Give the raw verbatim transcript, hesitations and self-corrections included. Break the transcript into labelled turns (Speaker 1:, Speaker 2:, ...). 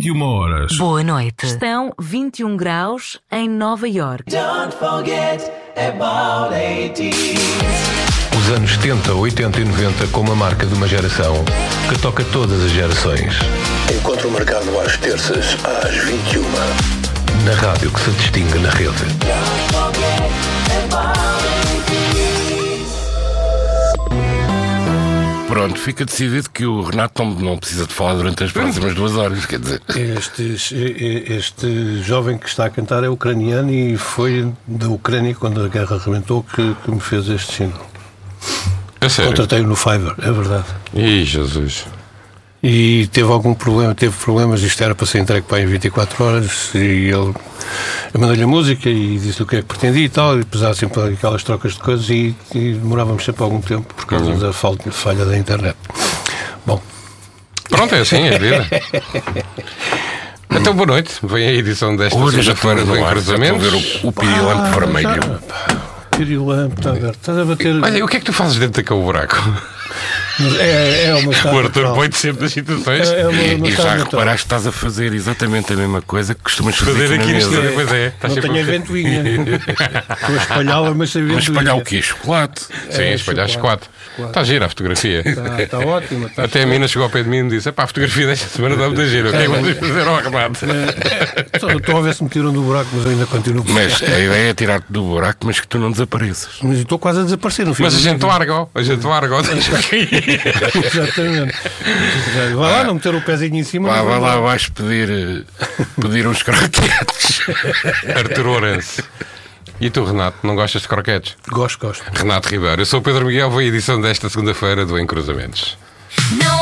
Speaker 1: e uma horas.
Speaker 2: Boa noite. Estão vinte e um graus em Nova York.
Speaker 3: Don't forget about eighties.
Speaker 4: Os anos setenta, oitenta e noventa como a marca de uma geração que toca todas as gerações.
Speaker 5: Encontro marcado às terças, às vinte e uma.
Speaker 4: Na rádio que se distingue na rede.
Speaker 3: Don't forget about eighties.
Speaker 1: Pronto, fica decidido que o Renato não, não precisa de falar durante as próximas duas horas, quer dizer.
Speaker 6: Este, este jovem que está a cantar é ucraniano e foi da Ucrânia, quando a guerra arrebentou, que, que me fez este single.
Speaker 7: É sério?
Speaker 6: Contratei-o no Fiverr, é verdade.
Speaker 7: Ih, Jesus.
Speaker 6: E teve algum problema, teve problemas, isto era para ser entregue para em vinte e quatro horas, e ele, eu mandei-lhe a música e disse o que é que pretendia e tal, e pesava sempre aquelas trocas de coisas e, e demorávamos sempre algum tempo por causa uhum. da falha, falha da internet. Bom.
Speaker 7: Pronto, é assim, é a vida. Então, boa noite. Vem a edição desta segunda-feira do Cruzamento.
Speaker 1: Ver o, o pirilampo
Speaker 6: ah,
Speaker 1: vermelho.
Speaker 6: O pirilampo está aberto. Estás a bater.
Speaker 7: Olha, o que é que tu fazes dentro daquele buraco?
Speaker 6: É, é uma
Speaker 7: o Arthur põe-te sempre nas situações.
Speaker 6: É, é uma, uma
Speaker 1: e já reparaste que estás a fazer exatamente a mesma coisa que costumas fazer,
Speaker 7: fazer aqui
Speaker 1: neste
Speaker 7: é, pois é.
Speaker 6: Não tenho a ventoinha. Estou a espalhá-la, mas sem ventoinha.
Speaker 1: Mas espalhar o quê? Chocolate?
Speaker 7: Sim, é, espalhar chocolate. Está gira a fotografia.
Speaker 6: Está, está ótima. Está
Speaker 7: Até a mina chegou ao pé de mim e disse: pá, a fotografia desta semana está muito gira. O que é que vocês fizeram ao Renato?
Speaker 6: Estou a ver se me tiram do buraco, mas ainda continuo.
Speaker 1: Mas a ideia é tirar-te do buraco, mas que tu não desapareças.
Speaker 6: Mas estou quase a desaparecer no fim.
Speaker 7: Mas a gente larga, a gente larga.
Speaker 6: Exatamente. Vai lá, não meter o pezinho em cima.
Speaker 1: Vai, vai lá, vais pedir, pedir uns croquetes.
Speaker 7: Arthur Lourenço. E tu, Renato, não gostas de croquetes?
Speaker 6: Gosto, gosto.
Speaker 7: Renato Ribeiro. Eu sou o Pedro Miguel, vou à edição desta segunda-feira do Em Cruzamentos.